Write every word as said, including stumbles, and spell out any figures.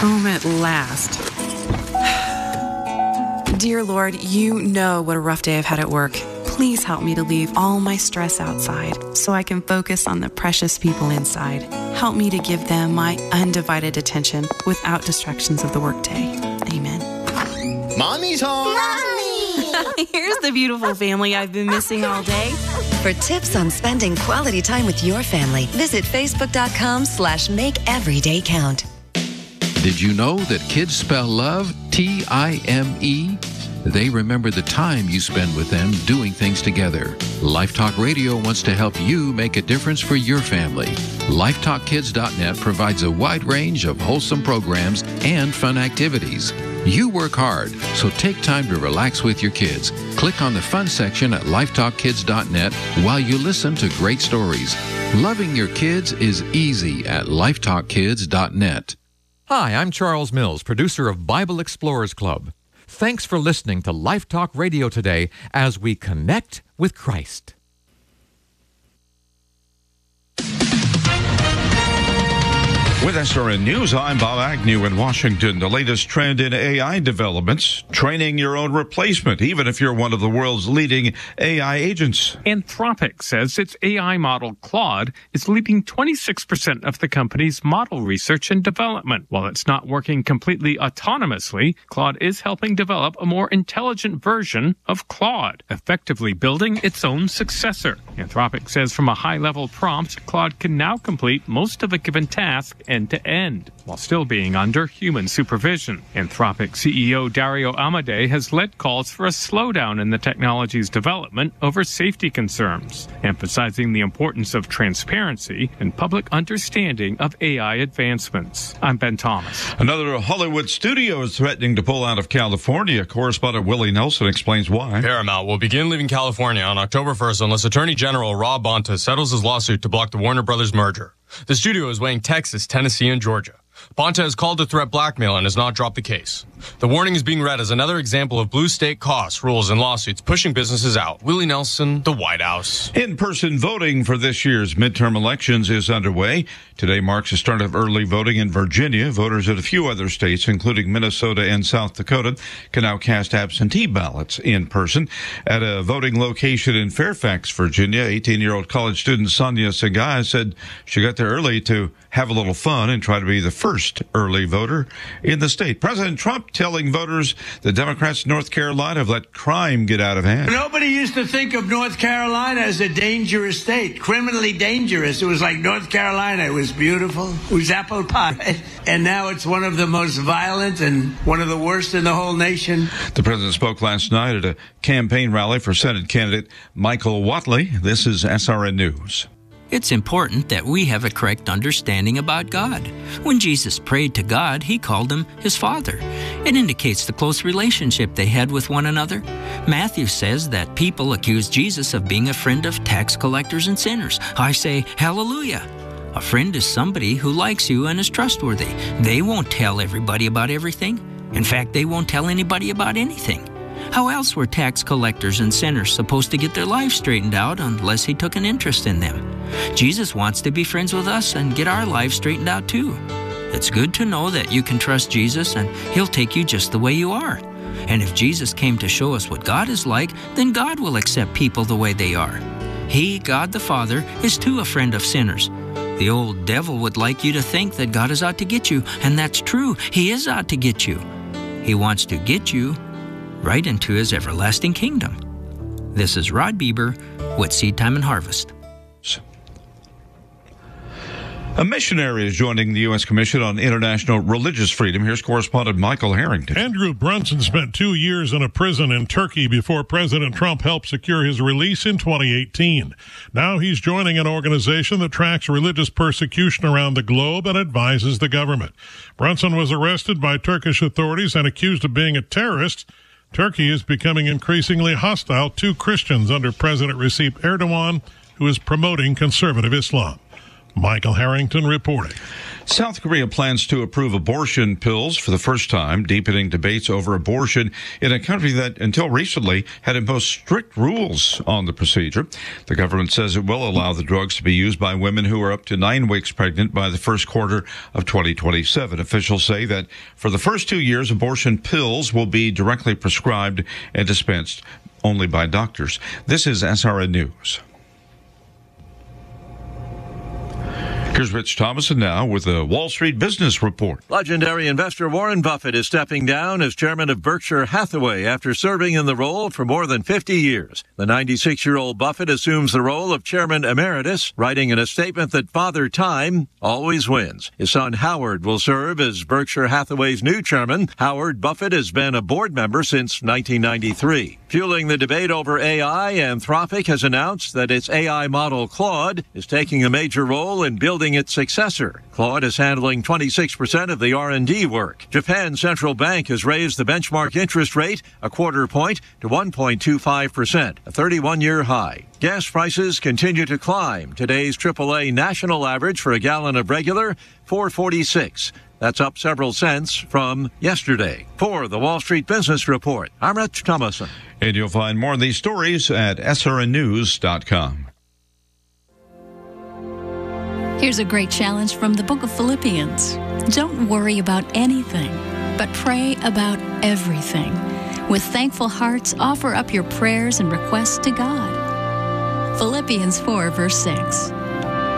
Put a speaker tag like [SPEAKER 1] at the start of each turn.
[SPEAKER 1] Home at last. Dear Lord, you know what a rough day I've had at work. Please help me to leave all my stress outside so I can focus on the precious people inside. Help me to give them my undivided attention without distractions of the workday. Amen.
[SPEAKER 2] Mommy's home.
[SPEAKER 1] Mommy! Here's the beautiful family I've been missing all day.
[SPEAKER 3] For tips on spending quality time with your family, visit facebook.com slash make every day count.
[SPEAKER 4] Did you know that kids spell love T I M E? They remember the time you spend with them doing things together. Life Talk Radio wants to help you make a difference for your family. life talk kids dot net provides a wide range of wholesome programs and fun activities. You work hard, so take time to relax with your kids. Click on the fun section at life talk kids dot net while you listen to great stories. Loving your kids is easy at life talk kids dot net.
[SPEAKER 5] Hi, I'm Charles Mills, producer of Bible Explorers Club. Thanks for listening to Life Talk Radio today as we connect with Christ.
[SPEAKER 6] With S R N News, I'm Bob Agnew in Washington. The latest trend in A I developments, training your own replacement, even if you're one of the world's leading A I agents.
[SPEAKER 7] Anthropic says its A I model Claude is leading twenty-six percent of the company's model research and development. While it's not working completely autonomously, Claude is helping develop a more intelligent version of Claude, effectively building its own successor. Anthropic says from a high-level prompt, Claude can now complete most of a given task end-to-end, while still being under human supervision. Anthropic C E O Dario Amodei has led calls for a slowdown in the technology's development over safety concerns, emphasizing the importance of transparency and public understanding of A I advancements. I'm Ben Thomas.
[SPEAKER 6] Another Hollywood studio is threatening to pull out of California. Correspondent Willie Nelson explains why.
[SPEAKER 8] Paramount will begin leaving California on October first unless Attorney General Rob Bonta settles his lawsuit to block the Warner Brothers merger. The studio is weighing Texas, Tennessee, and Georgia. Bonta has called the threat blackmail and has not dropped the case. The warning is being read as another example of blue state costs, rules, and lawsuits pushing businesses out. Willie Nelson, the White House.
[SPEAKER 6] In-person voting for this year's midterm elections is underway. Today marks the start of early voting in Virginia. Voters in a few other states, including Minnesota and South Dakota, can now cast absentee ballots in person. At a voting location in Fairfax, Virginia, eighteen-year-old college student Sonia Segai said she got there early to have a little fun and try to be the first early voter in the state. President Trump telling voters the Democrats in North Carolina have let crime get out of hand.
[SPEAKER 9] Nobody used to think of North Carolina as a dangerous state, criminally dangerous. It was like North Carolina. It was beautiful. It was apple pie. And now it's one of the most violent and one of the worst in the whole nation.
[SPEAKER 6] The president spoke last night at a campaign rally for Senate candidate Michael Whatley. This is S R N News.
[SPEAKER 10] It's important that we have a correct understanding about God. When Jesus prayed to God, he called him his Father. It indicates the close relationship they had with one another. Matthew says that people accuse Jesus of being a friend of tax collectors and sinners. I say, hallelujah. A friend is somebody who likes you and is trustworthy. They won't tell everybody about everything. In fact, they won't tell anybody about anything. How else were tax collectors and sinners supposed to get their lives straightened out unless he took an interest in them? Jesus wants to be friends with us and get our lives straightened out too. It's good to know that you can trust Jesus and he'll take you just the way you are. And if Jesus came to show us what God is like, then God will accept people the way they are. He, God the Father, is too a friend of sinners. The old devil would like you to think that God is out to get you, and that's true. He is out to get you. He wants to get you right into his everlasting kingdom. This is Rod Bieber with Seed Time and Harvest.
[SPEAKER 6] A missionary is joining the U S Commission on International Religious Freedom. Here's correspondent Michael Harrington.
[SPEAKER 11] Andrew Brunson spent two years in a prison in Turkey before President Trump helped secure his release in twenty eighteen. Now he's joining an organization that tracks religious persecution around the globe and advises the government. Brunson was arrested by Turkish authorities and accused of being a terrorist. Turkey is becoming increasingly hostile to Christians under President Recep Erdogan, who is promoting conservative Islam. Michael Harrington reporting.
[SPEAKER 6] South Korea plans to approve abortion pills for the first time, deepening debates over abortion in a country that, until recently, had imposed strict rules on the procedure. The government says it will allow the drugs to be used by women who are up to nine weeks pregnant by the first quarter of twenty twenty-seven. Officials say that for the first two years, abortion pills will be directly prescribed and dispensed only by doctors. This is S R N News. Here's Rich Thomason now with a Wall Street Business Report.
[SPEAKER 12] Legendary investor Warren Buffett is stepping down as chairman of Berkshire Hathaway after serving in the role for more than fifty years. The ninety-six-year-old Buffett assumes the role of chairman emeritus, writing in a statement that Father Time always wins. His son Howard will serve as Berkshire Hathaway's new chairman. Howard Buffett has been a board member since nineteen ninety-three. Fueling the debate over A I, Anthropic has announced that its A I model Claude is taking a major role in building its successor. Claude is handling twenty-six percent of the R and D work. Japan's central bank has raised the benchmark interest rate a quarter point to one point two five percent, a thirty-one-year high. Gas prices continue to climb. Today's triple A national average for a gallon of regular, four forty-six. That's up several cents from yesterday. For the Wall Street Business Report, I'm Rich Thomason.
[SPEAKER 6] And you'll find more of these stories at S R N news dot com.
[SPEAKER 13] Here's a great challenge from the book of Philippians. Don't worry about anything, but pray about everything. With thankful hearts, offer up your prayers and requests to God. Philippians four, verse six.